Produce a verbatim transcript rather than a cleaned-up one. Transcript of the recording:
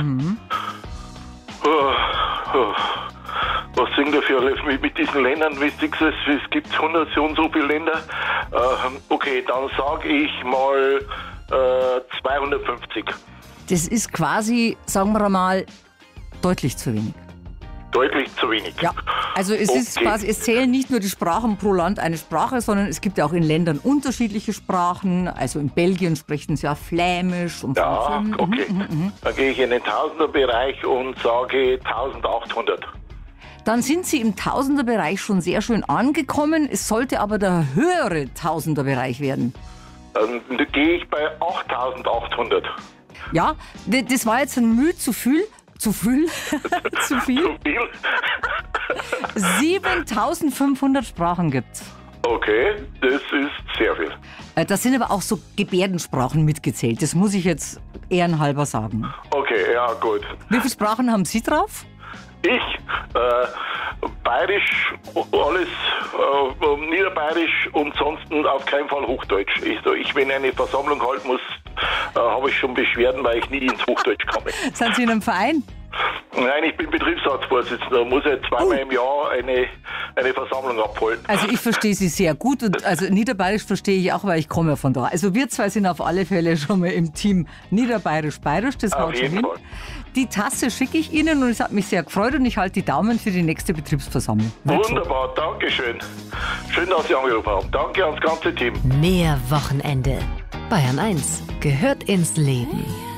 Mhm. Oh, oh. Was sind da für alle mit, mit diesen Ländern? Wisst ihr, es gibt hundert so und so viele Länder. Äh, okay, dann sage ich mal äh, zweihundertfünfzig. Das ist quasi, sagen wir mal, deutlich zu wenig. Deutlich zu wenig. Ja, also es Okay. ist quasi, es zählen nicht nur die Sprachen pro Land eine Sprache, sondern es gibt ja auch in Ländern unterschiedliche Sprachen. Also in Belgien sprechen sie ja Flämisch und Ja, Französisch. okay. Mhm, mhm, mhm. Dann gehe ich in den Tausenderbereich und sage eintausendachthundert. Dann sind sie im Tausenderbereich schon sehr schön angekommen. Es sollte aber der höhere Tausenderbereich werden. Dann gehe ich bei achttausendachthundert. Ja, d- das war jetzt ein Mühe zu viel. Zu viel? zu viel? Zu viel? siebentausendfünfhundert Sprachen gibt's. Okay, das ist sehr viel. Äh, Da sind aber auch so Gebärdensprachen mitgezählt. Das muss ich jetzt ehrenhalber sagen. Okay, ja gut. Wie viele Sprachen haben Sie drauf? Ich, äh, Bayerisch, alles, äh, Niederbayerisch und sonst auf keinen Fall Hochdeutsch. Ich, so, ich wenn eine Versammlung halten muss, äh, habe ich schon Beschwerden, weil ich nie ins Hochdeutsch komme. Sind Sie in einem Verein? Nein, ich bin Betriebsratsvorsitzender, muss ja zweimal Oh. im Jahr eine, eine Versammlung abhalten. Also ich verstehe Sie sehr gut und also Niederbayerisch verstehe ich auch, weil ich komme ja von da. Also wir zwei sind auf alle Fälle schon mal im Team Niederbayerisch-Bayerisch, das Auf haut schon jeden hin. Fall. Die Tasse schicke ich Ihnen und es hat mich sehr gefreut und ich halte die Daumen für die nächste Betriebsversammlung. Wird schon. Wunderbar, danke schön. Schön, dass Sie angerufen haben. Danke ans ganze Team. Mehr Wochenende. Bayern eins gehört ins Leben.